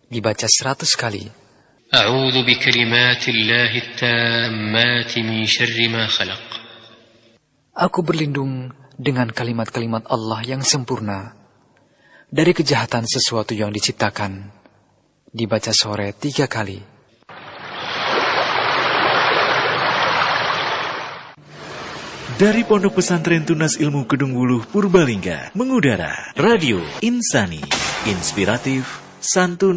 dibaca 100 kali. A'udzu bikalimatillahi tammati min syarri ma khalaq. Aku berlindung dengan kalimat-kalimat Allah yang sempurna dari kejahatan sesuatu yang diciptakan, dibaca sore 3 kali. Dari Pondok Pesantren Tunas Ilmu Kedung Wuluh Purbalingga mengudara Radio Insani, inspiratif, santun.